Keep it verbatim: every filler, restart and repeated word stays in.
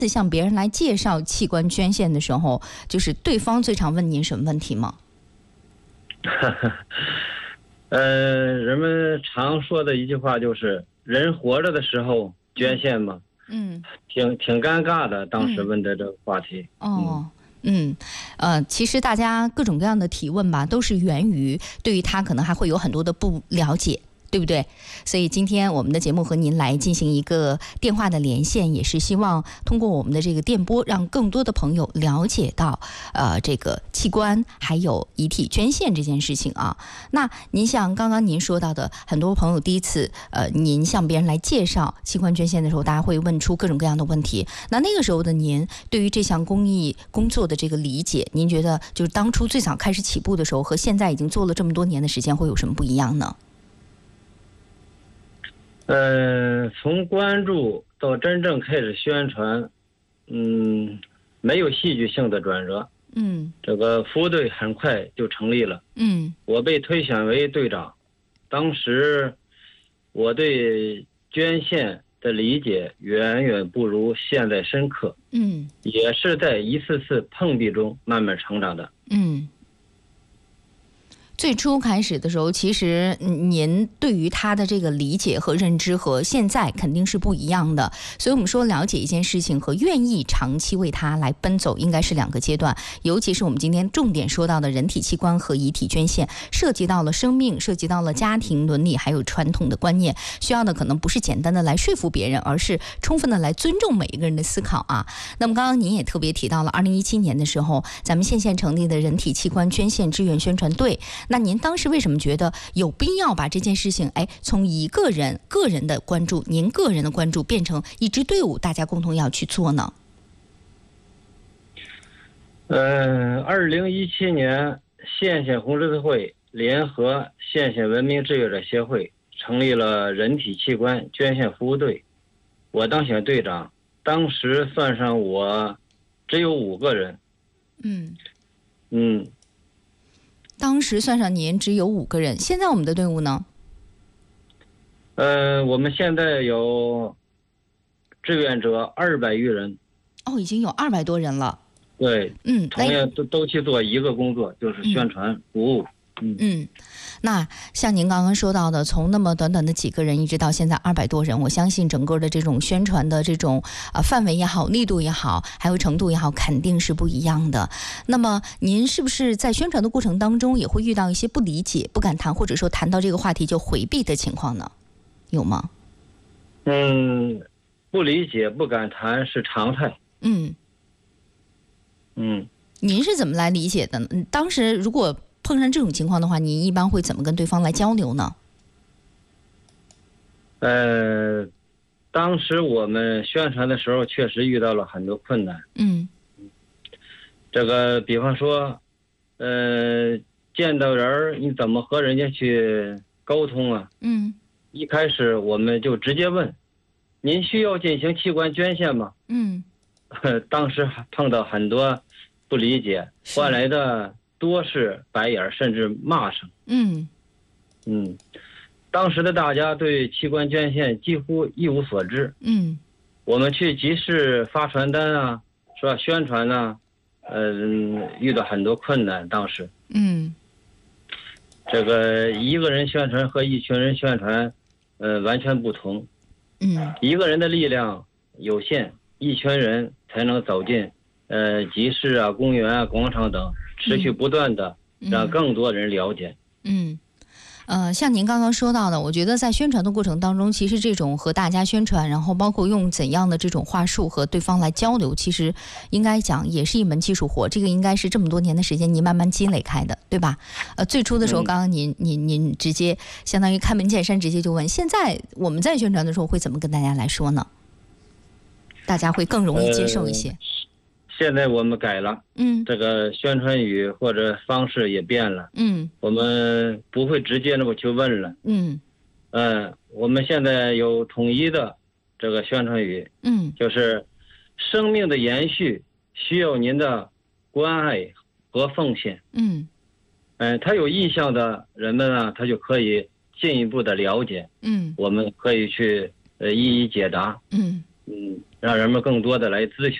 向别人来介绍器官捐献的时候，就是对方最常问您什么问题吗？ 呃，人们常说的一句话就是人活着的时候捐献吗？ 嗯， 挺挺尴尬的，当时问的这个话题。 嗯、哦。嗯，呃，其实大家各种各样的提问吧，都是源于对于他可能还会有很多的不了解，对不对？所以今天我们的节目和您来进行一个电话的连线，也是希望通过我们的这个电波，让更多的朋友了解到，呃，这个器官还有遗体捐献这件事情啊。那您像刚刚您说到的，很多朋友第一次，呃，您向别人来介绍器官捐献的时候，大家会问出各种各样的问题。那那个时候的您，对于这项公益工作的这个理解，您觉得就是当初最早开始起步的时候，和现在已经做了这么多年的时间，会有什么不一样呢？ 呃，从关注到真正开始宣传，嗯，没有戏剧性的转折。 嗯， 这个服务队很快就成立了。 嗯， 我被推选为队长。当时我对捐献的理解远远不如现在深刻。 嗯， 也是在一次次碰壁中慢慢成长的。 嗯。最初开始的时候，其实您对于他的这个理解和认知和现在肯定是不一样的，所以我们说了解一件事情和愿意长期为他来奔走应该是两个阶段。尤其是我们今天重点说到的人体器官和遗体捐献，涉及到了生命，涉及到了家庭伦理还有传统的观念，需要的可能不是简单的来说服别人，而是充分的来尊重每一个人的思考啊。那么刚刚您也特别提到了二零一七年的时候，咱们县县成立的人体器官捐献志愿宣传队，那您当时为什么觉得有必要把这件事情，哎，从一个人个人的关注，您个人的关注，变成一支队伍，大家共同要去做呢？ 嗯，二零一七年，县县红十字会联合县县文明志愿者协会成立了人体器官捐献服务队，我当选队长。当时算上我，只有五个人。 嗯嗯。 当时算上您只有五个人，现在我们的队伍呢？ 呃，我们现在有志愿者二百余人。 哦，已经有二百多人了。 对， 嗯， 同样都都去做一个工作，就是宣传服务。 嗯嗯，那像您刚刚说到的，从那么短短的几个人一直到现在二百多人，我相信整个的这种宣传的这种呃范围也好，力度也好，还有程度也好，肯定是不一样的。那么您是不是在宣传的过程当中也会遇到一些不理解、不敢谈，或者说谈到这个话题就回避的情况呢？有吗？ 嗯，不理解、不敢谈是常态。 嗯嗯， 您是怎么来理解的呢？当时如果碰上这种情况的话，您一般会怎么跟对方来交流呢？ 呃，当时我们宣传的时候，确实遇到了很多困难。 嗯， 这个比方说，呃，见到人你怎么和人家去沟通啊？ 嗯， 一开始我们就直接问，您需要进行器官捐献吗？ 嗯， 当时碰到很多不理解，换来的多是白眼甚至骂声。 嗯嗯，当时的大家对器官捐献几乎一无所知。 嗯， 我们去集市发传单啊，是吧？宣传啊，嗯、呃，遇到很多困难。当时， 嗯， 这个一个人宣传和一群人宣传，呃，完全不同。 嗯， 一个人的力量有限，一群人才能走进，呃，集市啊、公园啊、广场等，持续不断的让更多人了解。 嗯。呃，像您刚刚说到的，我觉得在宣传的过程当中，其实这种和大家宣传，然后包括用怎样的这种话术和对方来交流，其实应该讲也是一门技术活。这个应该是这么多年的时间您慢慢积累开的，对吧？呃，最初的时候，刚刚您您您直接相当于开门见山，直接就问，现在我们在宣传的时候会怎么跟大家来说呢？大家会更容易接受一些。呃现在我们改了， 嗯， 这个宣传语或者方式也变了， 嗯， 我们不会直接那么去问了， 嗯， 嗯，我们现在有统一的这个宣传语， 嗯， 就是生命的延续需要您的关爱和奉献， 嗯， 嗯，他有意向的人们啊，他就可以进一步的了解， 嗯， 我们可以去呃一一解答， 嗯。 嗯，让人们更多的来咨询。